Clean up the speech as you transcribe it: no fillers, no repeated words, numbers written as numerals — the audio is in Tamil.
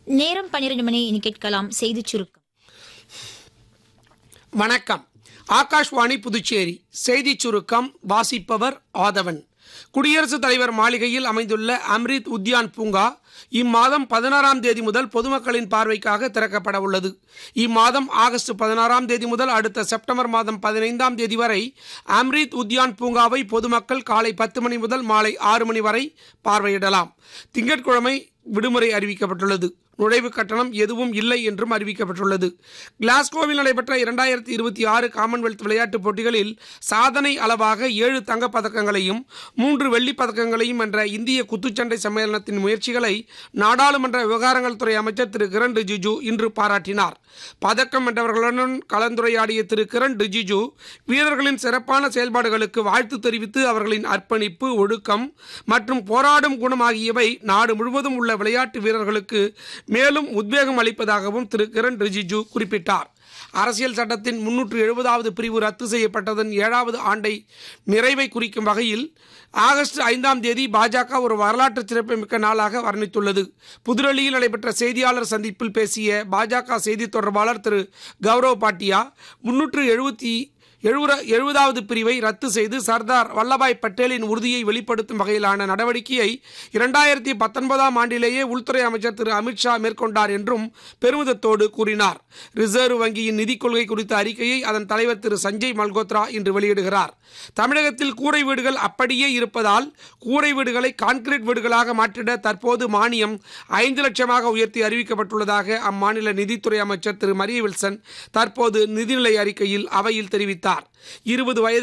நேரம் 12 மணி. இனி கேட்கலாம் செய்திச் சுருக்கம். வணக்கம். ஆகாஷ்வாணி புதுச்சேரி செய்திச் சுருக்கம் வாசிப்பவர் ஆதவன். குடியரசுத் தலைவர் மாளிகையில் அமைந்துள்ள அம்ரித் உத்யான் பூங்கா இம்மாதம் 16ஆம் தேதி முதல் பொதுமக்களின் பார்வைக்காக திறக்கப்பட உள்ளது. இம்மாதம் ஆகஸ்ட் 16ஆம் தேதி முதல் அடுத்த செப்டம்பர் மாதம் 15ஆம் தேதி வரை அம்ரித் உத்யான் பூங்காவை பொதுமக்கள் காலை 10 மணி முதல் மாலை 6 மணி வரை பார்வையிடலாம். திங்கட்கிழமை விடுமுறை அறிவிக்கப்பட்டுள்ளது. நுழைவு கட்டணம் எதுவும் இல்லை என்றும் அறிவிக்கப்பட்டுள்ளது. கிளாஸ்கோவில் நடைபெற்ற 2026 காமன்வெல்த் விளையாட்டுப் போட்டிகளில் சாதனை அளவாக 7 தங்கப் பதக்கங்களையும் 3 வெள்ளிப் பதக்கங்களையும் வென்ற இந்திய குத்துச்சண்டை சம்மேளனத்தின் முயற்சிகளை நாடாளுமன்ற விவகாரங்கள் துறை அமைச்சர் திரு கிரண் ரிஜிஜு இன்று பாராட்டினார். பதக்கம் வென்றவர்களுடன் கலந்துரையாடிய திரு கிரண் ரிஜிஜு வீரர்களின் சிறப்பான செயல்பாடுகளுக்கு வாழ்த்து தெரிவித்து அவர்களின் அர்ப்பணிப்பு, ஒழுக்கம் மற்றும் போராடும் குணம் ஆகியவை நாடு முழுவதும் உள்ள விளையாட்டு வீரர்களுக்கு மேலும் உத்வேகம் அளிப்பதாகவும் திரு கிரண் ரிஜிஜு குறிப்பிட்டார். அரசியல் சட்டத்தின் 370வது பிரிவு ரத்து செய்யப்பட்டதன் 7வது ஆண்டை நிறைவை குறிக்கும் வகையில் ஆகஸ்ட் 5ஆம் தேதி பாஜக ஒரு வரலாற்று சிறப்புமிக்க நாளாக வர்ணித்துள்ளது. புதுடெல்லியில் நடைபெற்ற செய்தியாளர் சந்திப்பில் பேசிய பாஜக செய்தி தொடர்பாளர் திரு கௌரவ் பாட்டியா 370வது பிரிவை ரத்து செய்து சர்தார் வல்லபாய் பட்டேலின் உறுதியை வெளிப்படுத்தும் வகையிலான நடவடிக்கையை 2019ஆம் ஆண்டிலேயே உள்துறை அமைச்சர் திரு அமித்ஷா மேற்கொண்டார் என்றும் பெருமிதத்தோடு கூறினார். ரிசர்வ் வங்கியின் நிதிக் கொள்கை குறித்த அறிக்கையை அதன் தலைவர் திரு சஞ்சய் மல்கோத்ரா இன்று வெளியிடுகிறார். தமிழகத்தில் கூரை வீடுகள் அப்படியே இருப்பதால் கூரை வீடுகளை கான்கிரீட் வீடுகளாக மாற்றிட தற்போது மானியம் 5 லட்சமாக உயர்த்தி அறிவிக்கப்பட்டுள்ளதாக அம்மாநில நிதித்துறை அமைச்சர் திரு மரிய வில்சன் தற்போது நிதிநிலை அறிக்கையில் அவையில் தெரிவித்தார். 20 வயது